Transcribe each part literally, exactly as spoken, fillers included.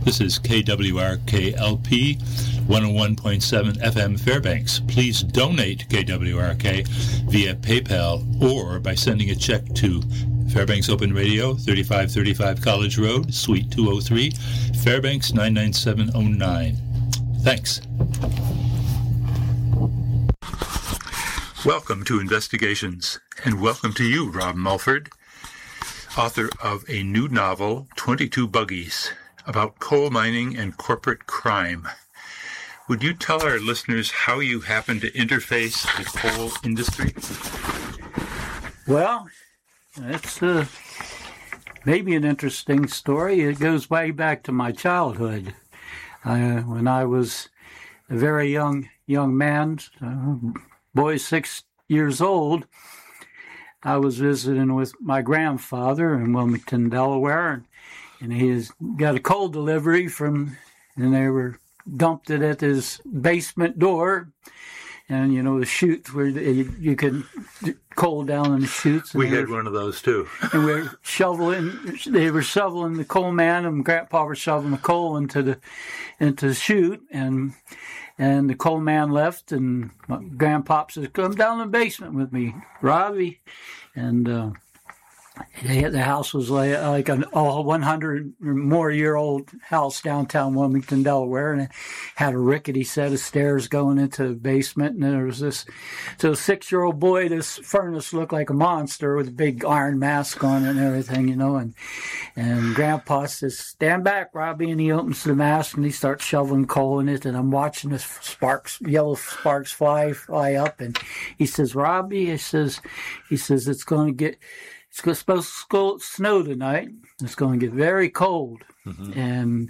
This is K W R K L P one oh one point seven F M Fairbanks. Please donate K W R K via PayPal or by sending a check to Fairbanks Open Radio, thirty-five thirty-five College Road, Suite two oh three, Fairbanks nine nine seven oh nine. Thanks. Welcome to Investigations, and welcome to you, Rob Mulford, author of a new novel, twenty-two Buggies, about coal mining and corporate crime. Would you tell our listeners how you happen to interface the coal industry? Well, it's uh, maybe an interesting story. It goes way back to my childhood. Uh, when I was a very young young man, uh, boy six years old, I was visiting with my grandfather in Wilmington, Delaware, and And he has got a coal delivery from, and they were dumped it at his basement door. And, you know, the chutes where you, you can coal down in the chutes. We had were, one of those, too. And we were shoveling, they were shoveling the coal man, and Grandpa was shoveling the coal into the, into the chute. And, and the coal man left, and my Grandpa says, come down in the basement with me, Robbie. And, uh, the house was like, like an all one hundred or more year old house downtown Wilmington, Delaware, and it had a rickety set of stairs going into the basement. And there was this, so a six year old boy, this furnace looked like a monster with a big iron mask on it and everything, you know. And and Grandpa says, stand back, Robbie. And he opens the mask and he starts shoveling coal in it. And I'm watching the sparks, yellow sparks fly, fly up. And he says, Robbie, he says, he says, it's going to get, it's supposed to snow tonight. It's going to get very cold. Mm-hmm. And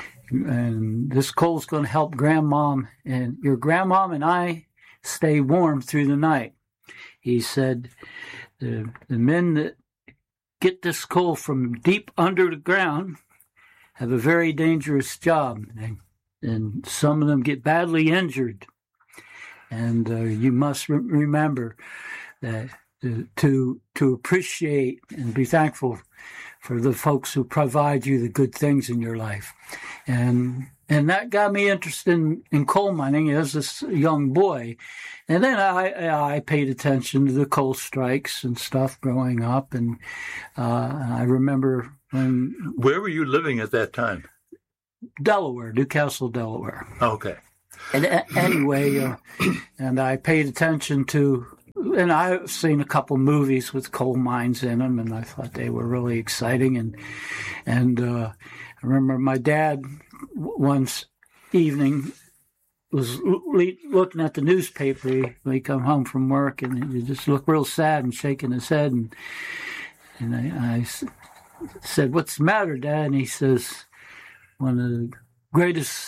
and this cold's going to help Grandmom and your Grandmom and I stay warm through the night. He said, the, the men that get this coal from deep under the ground have a very dangerous job. And, and some of them get badly injured. And uh, you must re- remember that to to appreciate and be thankful for the folks who provide you the good things in your life. And and that got me interested in, in coal mining as this young boy. And then I I paid attention to the coal strikes and stuff growing up. And uh, I remember when... Where were you living at that time? Delaware, Newcastle, Delaware. Okay. And anyway, uh, and I paid attention to... And I've seen a couple movies with coal mines in them, and I thought they were really exciting. And and uh, I remember my dad one evening was le- looking at the newspaper when he come home from work, and he just looked real sad and shaking his head. And and I, I said, "What's the matter, Dad?" And he says, "One of the greatest,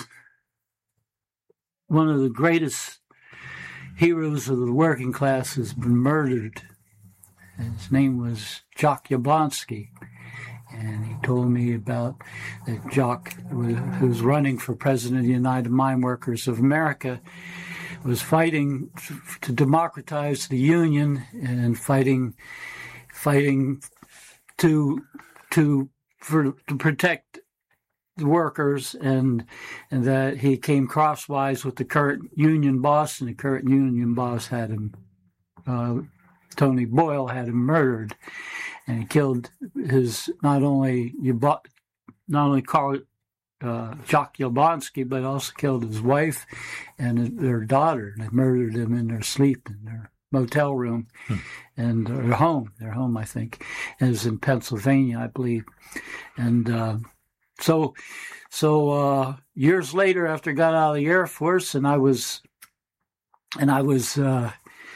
one of the greatest." heroes of the working class has been murdered. His name was Jock Yablonsky. And he told me about that Jock, who was running for president of the United Mine Workers of America, was fighting to democratize the union and fighting fighting to to for to protect the workers, and and that he came crosswise with the current union boss, and the current union boss had him, uh, Tony Boyle had him murdered, and he killed his not only not only Carl uh, Jock Yablonsky, but also killed his wife and their daughter. They murdered them in their sleep in their motel room, hmm. and their home. Their home, I think, it was in Pennsylvania, I believe, and. Uh, So, so uh, years later, after I got out of the Air Force, and I was, and I was uh,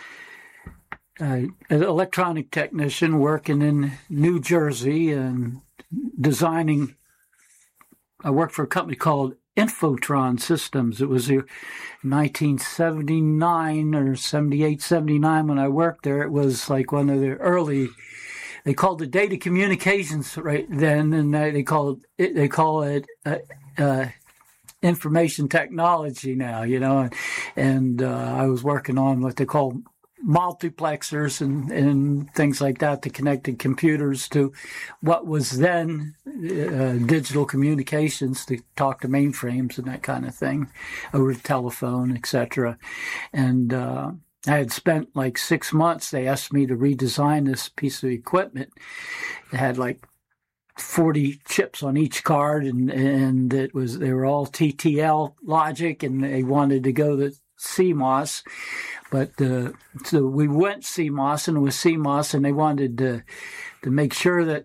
uh, an electronic technician working in New Jersey and designing. I worked for a company called Infotron Systems. It was in nineteen seventy-nine or seventy-eight, seventy-nine when I worked there. It was like one of the early. They called it data communications right then, and they call it they call it uh, uh, information technology now. You know, and, and uh, I was working on what they call multiplexers and, and things like that that connected computers to what was then uh, digital communications to talk to mainframes and that kind of thing over the telephone, et cetera. And uh, I had spent like six months. They asked me to redesign this piece of equipment. It had like forty chips on each card, and and it was they were all T T L logic, and they wanted to go to C MOS. But uh, so we went C MOS, and it was C MOS, and they wanted to to make sure that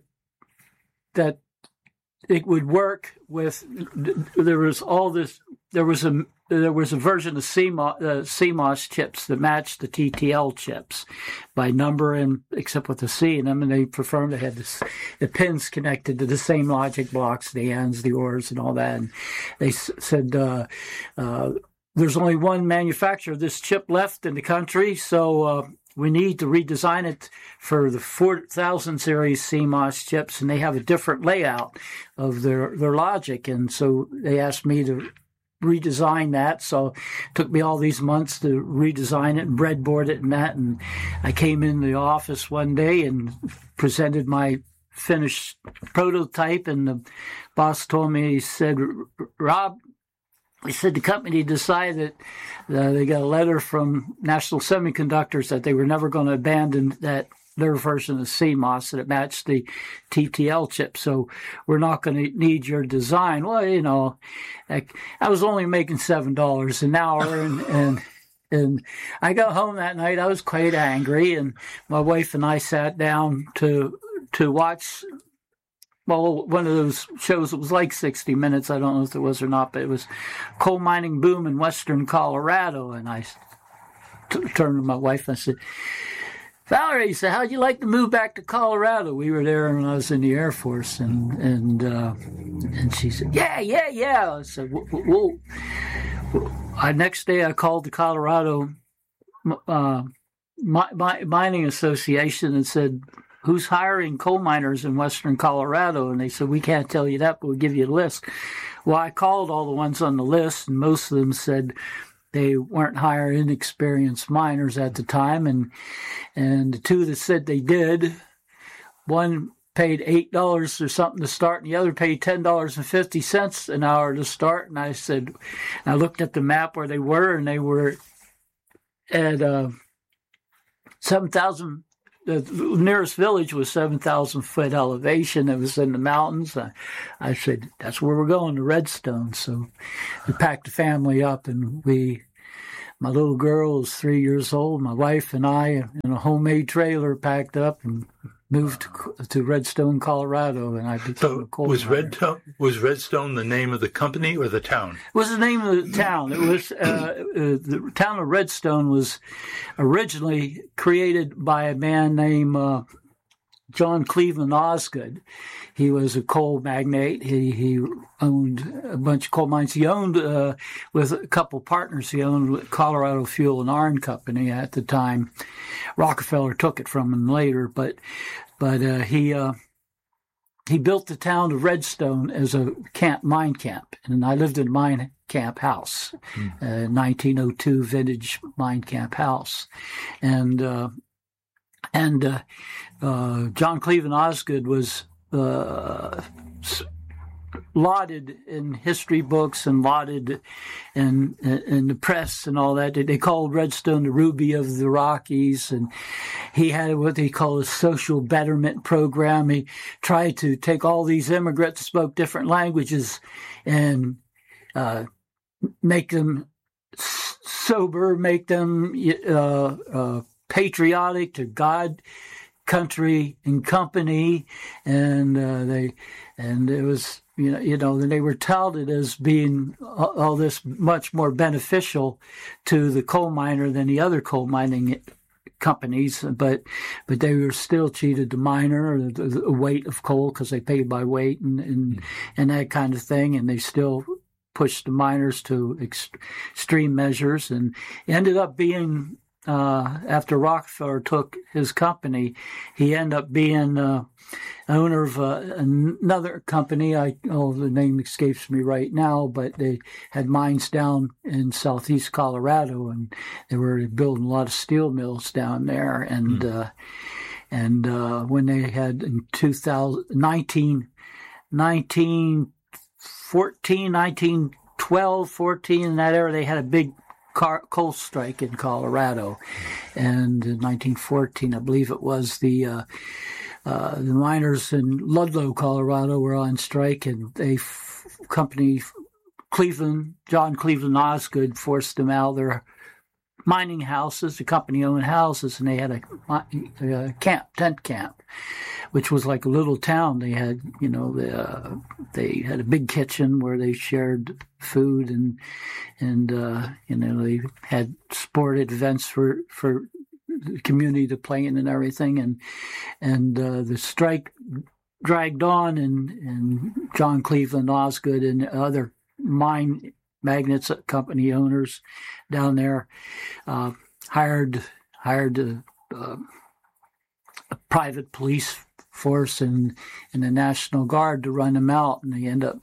that it would work with. There was all this. There was a there was a version of C MOS, uh, C MOS chips that matched the T T L chips by number, and except with the C in them, and they preferred they had this, the pins connected to the same logic blocks, the ands, the ors, and all that. And they s- said. Uh, uh, There's only one manufacturer of this chip left in the country, so uh, we need to redesign it for the four thousand series C MOS chips, and they have a different layout of their, their logic. And so they asked me to redesign that. So it took me all these months to redesign it and breadboard it and that. And I came in the office one day and presented my finished prototype, and the boss told me, he said, Rob, he said the company decided uh, they got a letter from National Semiconductors that they were never going to abandon that their version of C MOS that it matched the T T L chip. So we're not going to need your design. Well, you know, I, I was only making seven dollars an hour, and and and I got home that night. I was quite angry, and my wife and I sat down to to watch. Well, one of those shows, it was like sixty minutes. I don't know if it was or not, but it was coal mining boom in western Colorado. And I t- turned to my wife and I said, Valerie, he said, how'd you like to move back to Colorado? We were there when I was in the Air Force. And and uh, and she said, yeah, yeah, yeah. I said, well, well, well. Next day I called the Colorado uh, mi- mi- Mining Association and said, who's hiring coal miners in western Colorado? And they said, we can't tell you that, but we'll give you a list. Well, I called all the ones on the list, and most of them said they weren't hiring inexperienced miners at the time. And and the two that said they did, one paid eight dollars or something to start, and the other paid ten dollars and fifty cents an hour to start. And I said, I looked at the map where they were, and they were at uh, seven thousand. The nearest village was seven thousand foot elevation. It was in the mountains. I, I said, that's where we're going, to Redstone. So we packed the family up, and we, my little girl was three years old, my wife and I, in a homemade trailer, packed up and moved to, to Redstone, Colorado, and I became so a coal was miner. Redstone, was Redstone the name of the company or the town? It was the name of the town. It was uh, uh, the town of Redstone was originally created by a man named uh, John Cleveland Osgood. He was a coal magnate. He he owned a bunch of coal mines. He owned, uh, with a couple partners, he owned Colorado Fuel and Iron Company at the time. Rockefeller took it from him later, but but uh, he uh, he built the town of Redstone as a camp, mine camp, and I lived in a mine camp house, mm. uh, nineteen oh two vintage mine camp house, and uh, and uh, uh, John Cleveland Osgood was uh, lauded in history books and lauded in, in the press and all that. They called Redstone the Ruby of the Rockies, and he had what they call a social betterment program. He tried to take all these immigrants who spoke different languages and uh, make them sober, make them uh, uh, patriotic to God, country, and company, and uh, they and it was. You know, you know, they were touted as being all this much more beneficial to the coal miner than the other coal mining companies, but but they were still cheated the miner, the, the weight of coal, because they paid by weight and, and and that kind of thing, and they still pushed the miners to ex- extreme measures, and ended up being uh, after Rockefeller took his company, he ended up being uh, owner of uh, another company. I oh, the name escapes me right now, but they had mines down in southeast Colorado, and they were building a lot of steel mills down there. And mm. uh, and uh, when they had in two thousand, nineteen, nineteen fourteen, nineteen twelve, fourteen, in that era, they had a big car, coal strike in Colorado. And in nineteen fourteen, I believe it was, the uh, uh, the miners in Ludlow, Colorado were on strike, and they, f- company, Cleveland, John Cleveland Osgood forced them out of their mining houses, the company-owned houses, and they had a, a camp, tent camp, which was like a little town. They had, you know, the, uh, they had a big kitchen where they shared food, and and uh, you know, they had sported events for for the community to play in and everything, and and uh, the strike dragged on, and and John Cleveland Osgood and other mine magnates, company owners down there uh, hired hired a, uh, a private police force and, and the National Guard to run them out, and they end up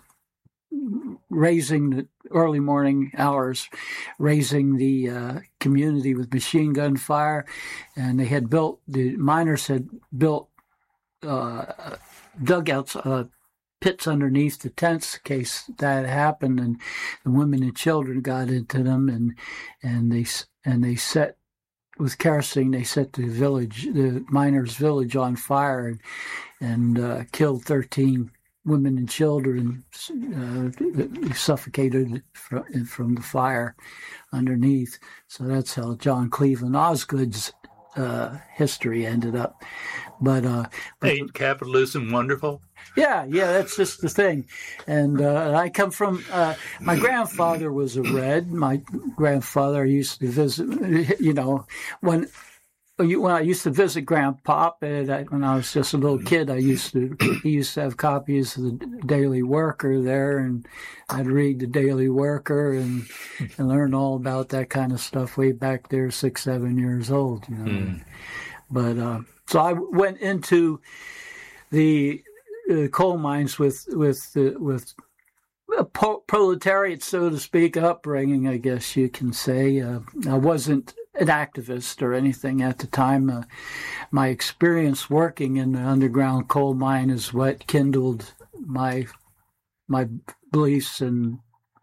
raising the early morning hours, raising the uh, community with machine gun fire, and they had built, the miners had built uh, dugouts, uh, pits underneath the tents in case that happened, and the women and children got into them, and and they and they set with kerosene. They set the village, the miners' village, on fire, and, and uh, killed thirteen women and children, uh, suffocated from, from the fire underneath. So that's how John Cleveland Osgood's uh, history ended up. But uh, ain't capitalism wonderful? Yeah, yeah, that's just the thing. And uh, I come from, uh, my grandfather was a Red. My grandfather used to visit, you know, when when I used to visit Grandpa, and I, when I was just a little kid, I used to, he used to have copies of the Daily Worker there, and I'd read the Daily Worker and, and learn all about that kind of stuff way back there, six, seven years old, you know. Mm. But, uh, so I went into the uh, coal mines with, with, uh, with a po- proletariat, so to speak, upbringing, I guess you can say. Uh, I wasn't an activist or anything at the time. Uh, my experience working in the underground coal mine is what kindled my my beliefs and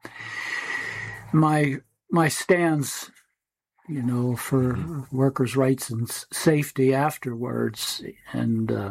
my my stands, you know, for workers' rights and safety afterwards. And uh,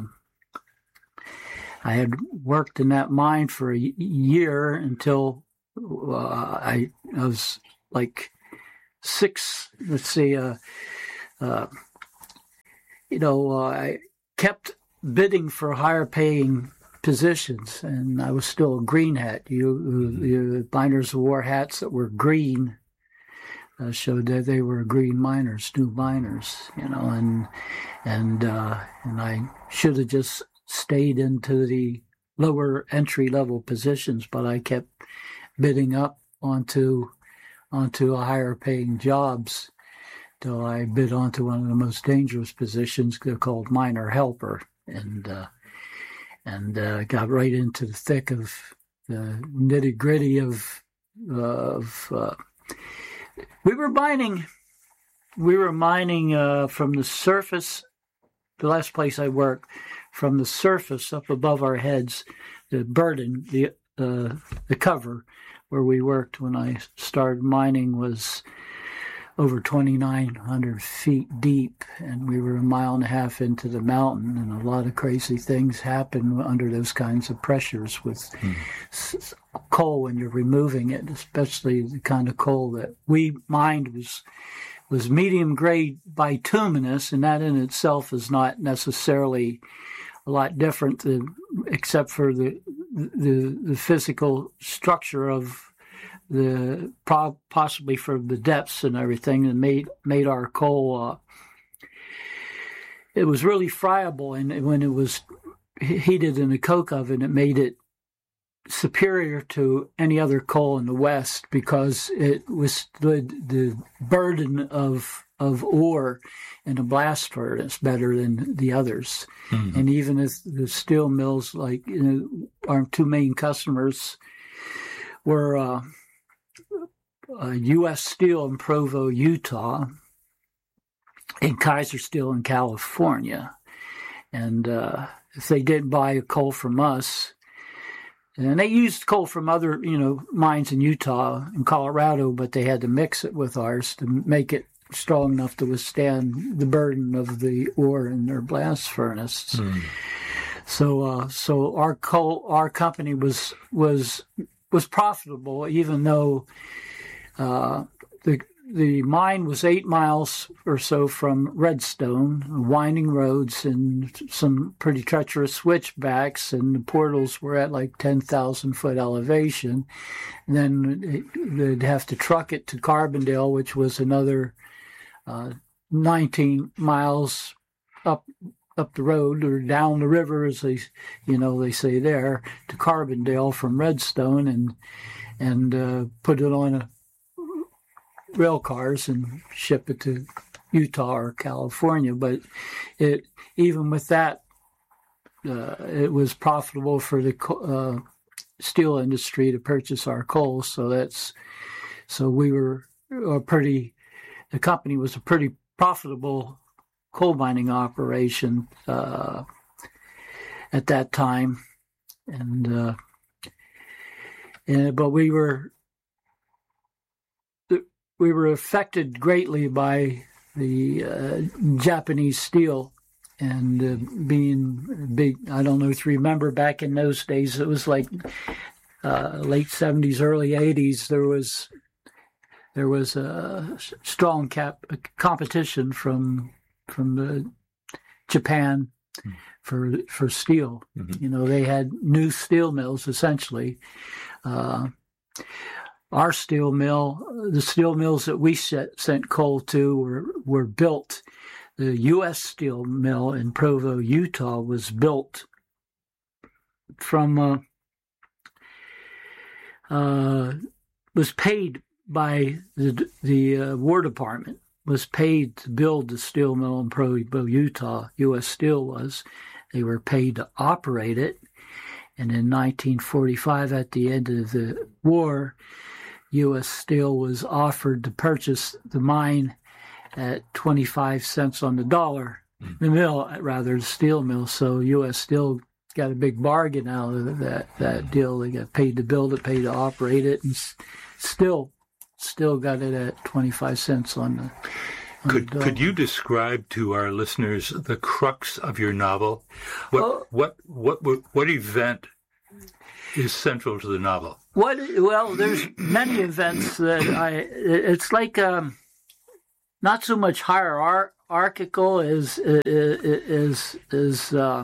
I had worked in that mine for a year until uh, I, I was like six, let's see, uh, uh, you know, uh, I kept bidding for higher paying positions, and I was still a green hat. You, the miners wore hats that were green, uh, showed that they were green miners, new miners, you know, and, and, uh, and I should have just stayed into the lower entry level positions, but I kept bidding up onto onto a higher paying jobs till I bid onto one of the most dangerous positions. They're called miner helper, and uh, and uh, got right into the thick of the nitty gritty of of uh, we were mining we were mining uh, from the surface. The last place I worked, from the surface up above our heads, the burden, the uh, the cover where we worked when I started mining was over twenty-nine hundred feet deep, and we were a mile and a half into the mountain, and a lot of crazy things happen under those kinds of pressures with mm. s- coal when you're removing it, especially the kind of coal that we mined was was medium grade bituminous, and that in itself is not necessarily a lot different than, except for the the the physical structure of the possibly for the depths and everything that made made our coal. Uh, it was really friable, and when it was heated in a coke oven, it made it superior to any other coal in the West because it withstood the burden of of ore in a blast furnace better than the others. Mm-hmm. And even if the steel mills, like, you know, our two main customers were uh, uh, U S Steel in Provo, Utah, and Kaiser Steel in California. And uh, if they didn't buy coal from us, and they used coal from other, you know, mines in Utah and Colorado, but they had to mix it with ours to make it strong enough to withstand the burden of the ore in their blast furnace. Mm. So, uh, so our coal, our company was was was profitable, even though uh, the the mine was eight miles or so from Redstone, winding roads and some pretty treacherous switchbacks, and the portals were at like ten thousand foot elevation. And then they'd have to truck it to Carbondale, which was another uh, nineteen miles up up the road or down the river, as they, you know, they say there, to Carbondale from Redstone, and and uh, put it on a rail cars and ship it to Utah or California. But it, even with that, uh, it was profitable for the uh, steel industry to purchase our coal. So that's, so we were a pretty, the company was a pretty profitable coal mining operation uh, at that time. And, uh, and, but we were, We were affected greatly by the uh, Japanese steel, and uh, being big. I don't know if you remember back in those days. It was like uh, late seventies, early eighties. There was there was a strong cap competition from from the Japan mm-hmm. for for steel. Mm-hmm. You know, they had new steel mills essentially. Uh, Our steel mill, the steel mills that we set, sent coal to were, were built. The U S Steel mill in Provo, Utah was built from, uh, uh, was paid by the, the uh, War Department, was paid to build the steel mill in Provo, Utah. U S Steel was. They were paid to operate it. And in nineteen forty-five, at the end of the war, U S Steel was offered to purchase the mine at twenty-five cents on the dollar, mm. the mill, rather, the steel mill. So U S Steel got a big bargain out of that, that deal. They got paid to build it, paid to operate it, and still still got it at twenty-five cents on the on Could the dollar. Could you describe to our listeners the crux of your novel? What oh. what what what what event is central to the novel? What? Well, there's many events that I. It's like um, not so much hierarchical as is is. Uh,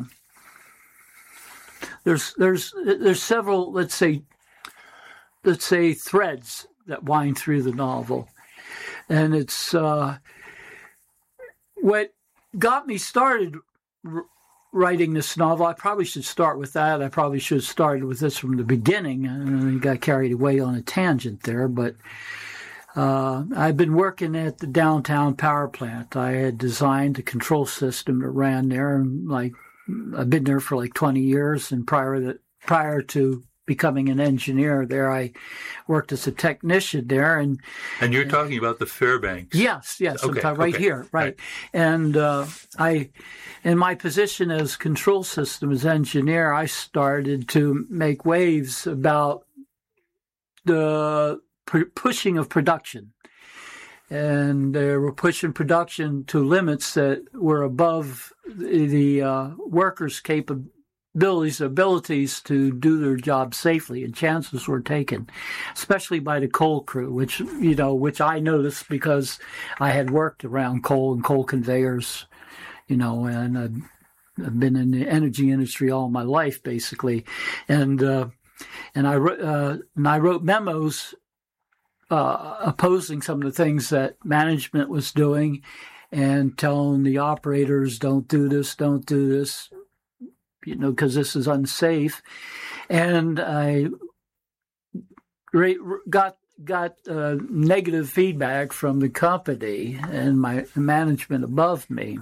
there's there's there's several, let's say let's say threads that wind through the novel, and it's uh, what got me started r- writing this novel. I probably should start with that. I probably should have started with this from the beginning, and I got carried away on a tangent there. But uh, I've been working at the downtown power plant. I had designed a control system that ran there, and like I've been there for like twenty years. And prior to prior to becoming an engineer there, I worked as a technician there. And and you're talking about the Fairbanks. Yes, yes, okay, I'm right okay. here, right. right. And uh, I, in my position as control systems engineer, I started to make waves about the p- pushing of production. And they were pushing production to limits that were above the, the uh, workers' capabilities, abilities to do their job safely, and chances were taken, especially by the coal crew, which you know, which I noticed because I had worked around coal and coal conveyors, you know, and I've, I've been in the energy industry all my life, basically, and uh, and I uh, and I wrote memos. Uh, opposing some of the things that management was doing and telling the operators, don't do this, don't do this, you know, because this is unsafe. And I got got uh, negative feedback from the company and my management above me.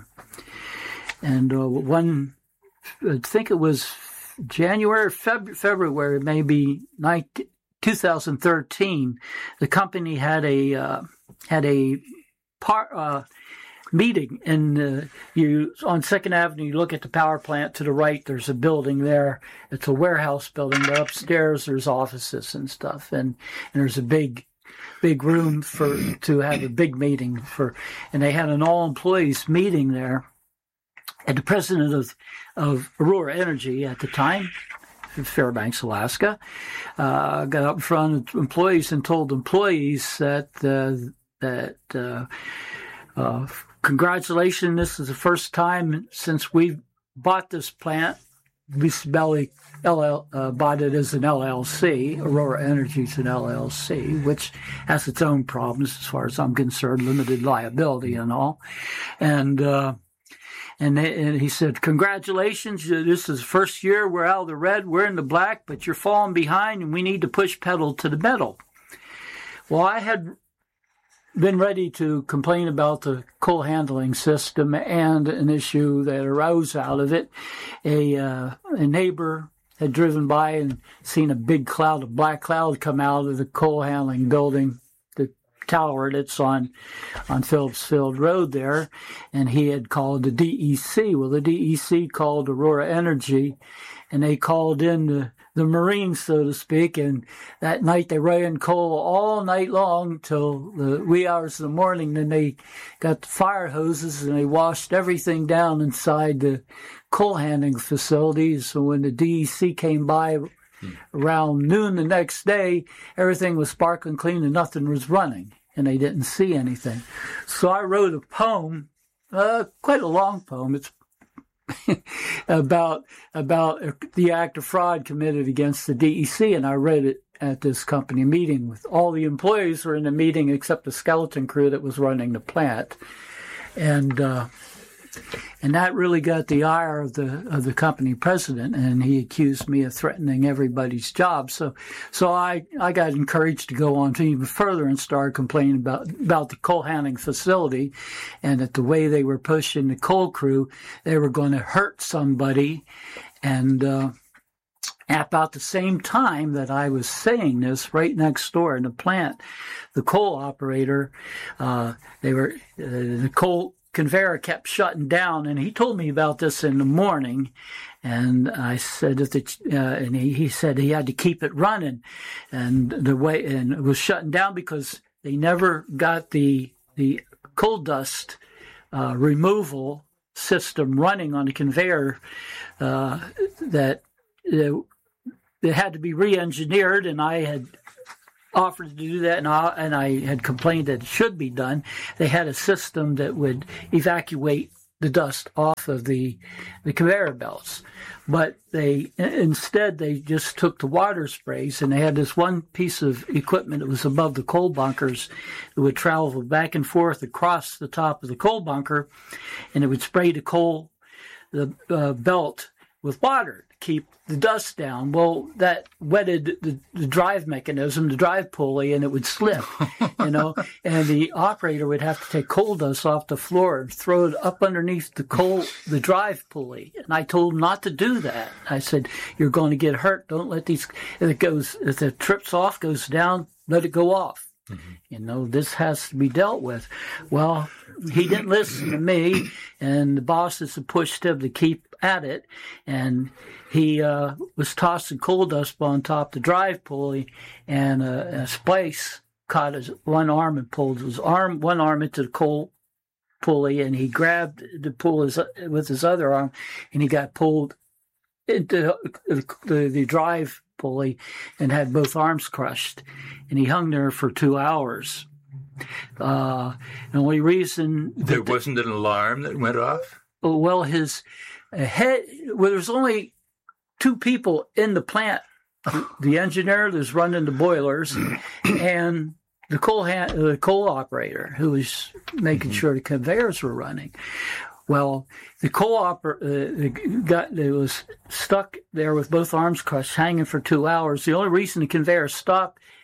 And uh, one, I think it was January, Feb- February, maybe nineteen, twenty thirteen, the company had a uh, had a par, uh, meeting in uh, you on Second Avenue. You look at the power plant to the right. There's a building there. It's a warehouse building. But upstairs, there's offices and stuff, and, and there's a big, big room for to have a big meeting for. And they had an all employees meeting there. And the president of of Aurora Energy at the time, Fairbanks, Alaska, uh, got up in front of employees and told employees that uh, that uh, uh, congratulations, this is the first time since we bought this plant. Beast Belly L L, uh, bought it as an L L C. Aurora Energy is an L L C, which has its own problems as far as I'm concerned, limited liability and all. And uh, And, they, and he said, congratulations, this is the first year we're out of the red, we're in the black, but you're falling behind and we need to push pedal to the metal. Well, I had been ready to complain about the coal handling system and an issue that arose out of it. A, uh, a neighbor had driven by and seen a big cloud, a black cloud come out of the coal handling building, tower that's on on Phillips Field Road there, and he had called the D E C. Well, the D E C called Aurora Energy, and they called in the, the Marines, so to speak, and that night they ran coal all night long till the wee hours of the morning. Then they got the fire hoses and they washed everything down inside the coal handling facilities. So when the D E C came by around noon the next day, everything was sparkling clean and nothing was running, and they didn't see anything. So I wrote a poem, uh, quite a long poem. It's about about the act of fraud committed against the D E C, and I read it at this company meeting. With all the employees were in the meeting except the skeleton crew that was running the plant, and. Uh, And that really got the ire of the of the company president, and he accused me of threatening everybody's job. So, so I, I got encouraged to go on to even further and start complaining about about the coal handling facility, and that the way they were pushing the coal crew, they were going to hurt somebody. And uh, at about the same time that I was saying this, right next door in the plant, the coal operator, uh, they were uh, the coal. conveyor kept shutting down, and he told me about this in the morning, and I said that the, uh, and he, he said he had to keep it running, and the way and it was shutting down because they never got the the coal dust uh, removal system running on the conveyor. Uh, that it, it had to be re-engineered, and I had offered to do that, and I, and I had complained that it should be done. They had a system that would evacuate the dust off of the the conveyor belts, but they instead they just took the water sprays, and they had this one piece of equipment that was above the coal bunkers that would travel back and forth across the top of the coal bunker, and it would spray the coal the uh, belt with water to keep the dust down. Well, that wetted the, the drive mechanism, the drive pulley, and it would slip, you know, and the operator would have to take coal dust off the floor and throw it up underneath the coal, the drive pulley. And I told him not to do that. I said, you're going to get hurt. Don't let these, if it goes, if it trips off, goes down, let it go off. Mm-hmm. You know, this has to be dealt with. Well, he didn't listen to me, and the bosses had pushed him to keep at it, and he uh, was tossing coal dust on top of the drive pulley, and a, a splice caught his one arm and pulled his arm, one arm into the coal pulley, and he grabbed to pull his with his other arm, and he got pulled into the, the, the drive pulley and had both arms crushed, and he hung there for two hours. Uh, the only reason there wasn't an alarm that went off. Well, his head. Well, there's only two people in the plant: the engineer that's running the boilers, and the coal hand, the coal operator who was making mm-hmm. sure the conveyors were running. Well, the coal operator uh, got it was stuck there with both arms crushed, hanging for two hours. The only reason the conveyor stopped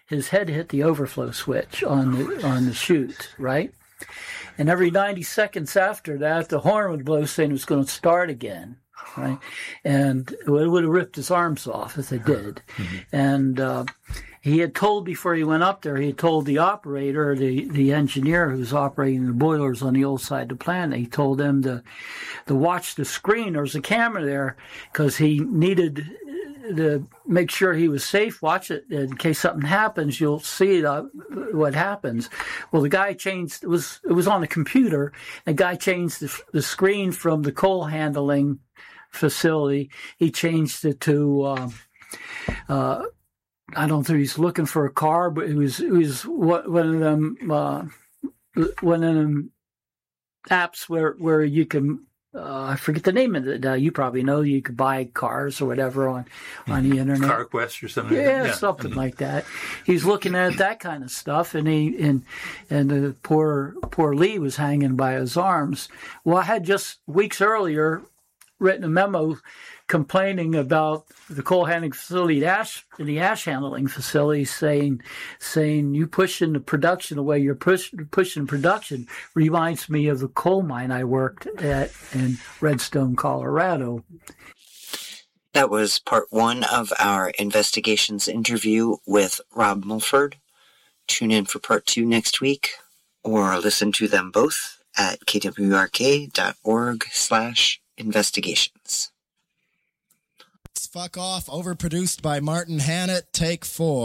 his head hit the overflow switch on the on the chute, right? And every ninety seconds after that, the horn would blow saying it was going to start again, right? And it would have ripped his arms off if it did. Mm-hmm. And uh, he had told before he went up there, he had told the operator, the, the engineer who was operating the boilers on the old side of the plant, he told them to, to watch the screen. There was a camera there because he needed to make sure he was safe. Watch it in case something happens. You'll see the, what happens. Well, the guy changed. It was it was on the computer. The guy changed the, the screen from the coal handling facility. He changed it to. Uh, uh, I don't think he's looking for a car, but it was it was one of them uh, one of them apps where where you can. Uh, I forget the name of it. Uh, you probably know you could buy cars or whatever on, on the internet. CarQuest or something. Yeah, like that. something mm-hmm. like that. He's looking at that kind of stuff, and he and and the poor poor Lee was hanging by his arms. Well, I had just weeks earlier written a memo complaining about the coal handling facility, ash in the ash handling facility, saying saying you pushing the production the way you're push, pushing production reminds me of the coal mine I worked at in Redstone, Colorado. That was part one of our investigations interview with Rob Mulford. Tune in for part two next week, or listen to them both at kwrk.org slash investigations. Fuck Off, overproduced by Martin Hannett, take four.